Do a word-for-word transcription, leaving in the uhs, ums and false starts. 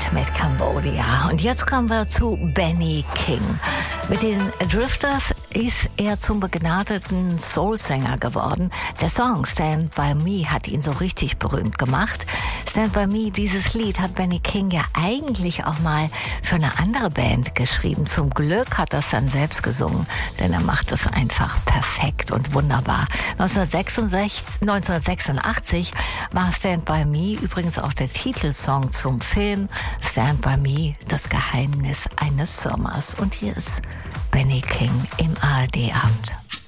mit Cambodia. Und jetzt kommen wir zu Benny King. Mit den Drifters ist er zum begnadeten Soul-Sänger geworden. Der Song Stand By Me hat ihn so richtig berühmt gemacht. Stand By Me, dieses Lied hat Benny King ja eigentlich auch mal für eine andere Band geschrieben. Zum Glück hat er es dann selbst gesungen, denn er macht es einfach perfekt und wunderbar. neunzehnhundertsechsundachtzig war Stand By Me übrigens auch der Titelsong zum Film Stand By Me, das Geheimnis eines Sommers. Und hier ist Benny King im A R D-Abend.